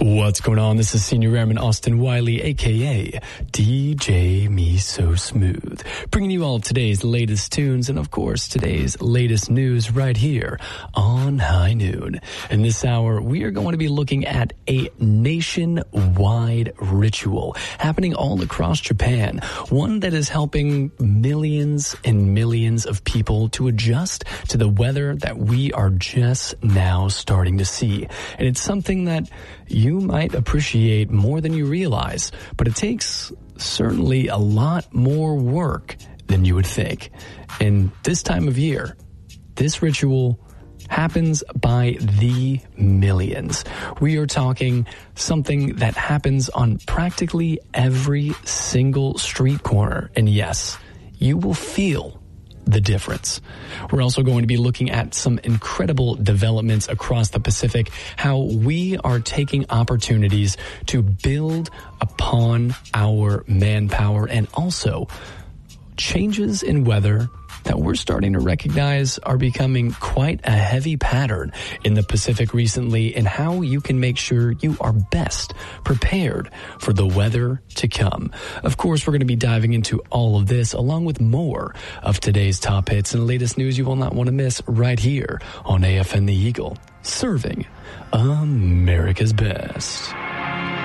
What's going on? This is Senior Airman Austin Wiley, a.k.a. DJ Me So Smooth, bringing you all of today's latest tunes and, of course, today's latest news right here on High Noon. In this hour, we are going to be looking at a nationwide ritual happening all across Japan, one that is helping millions and millions of people to adjust to the weather that we are just now starting to see. And it's something that you might appreciate more than you realize, but it takes certainly a lot more work than you would think. And this time of year, this ritual happens by the millions. We are talking something that happens on practically every single street corner. And yes, you will feel the difference. We're also going to be looking at some incredible developments across the Pacific, how we are taking opportunities to build upon our manpower, and also changes in weather that we're starting to recognize are becoming quite a heavy pattern in the Pacific recently, and how you can make sure you are best prepared for the weather to come. Of course, we're going to be diving into all of this along with more of today's top hits and latest news you will not want to miss right here on AFN The Eagle, serving America's best.